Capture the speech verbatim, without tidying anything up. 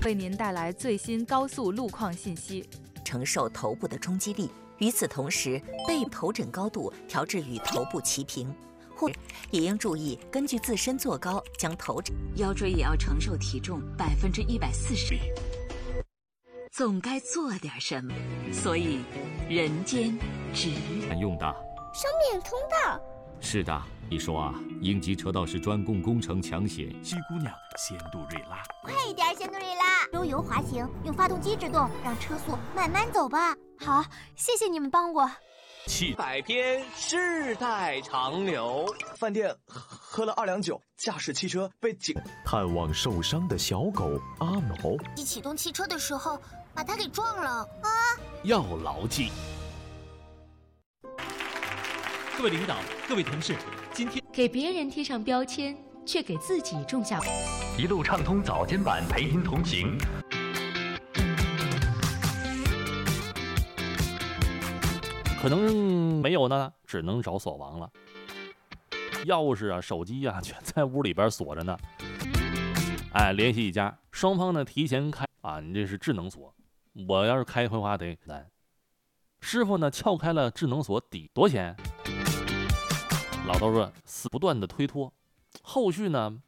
为您带来最新高速路况信息。 承受头部的冲击力，与此同时，背头枕高度调至与头部齐平。或也应注意根据自身坐高将头枕。 腰椎也要承受体重百分之一百四十。总该做点什么，所以人间值。 用的生命通道。 是的，你说啊，应急车道是专供工程抢险。 西姑娘仙杜瑞拉， 快一点，仙杜瑞拉！悠游滑行，用发动机制动，让车速慢慢走吧。好，谢谢你们帮我。 七百篇世代长流。 饭店喝了二两酒，驾驶汽车被警探望受伤的小狗阿毛。 一启动汽车的时候，把它给撞了啊！ 要牢记。 各位领导，各位同事，今天给别人贴上标签，却给自己种下。 一路畅通早间版，陪您同行。 可能没有呢，只能找锁王了。钥匙啊、手机啊，全在屋里边锁着呢。哎，联系一家，双方呢提前开啊，你这是智能锁，我要是开回话得难。师傅呢撬开了智能锁底多少钱？老头说死不断的推脱，后续呢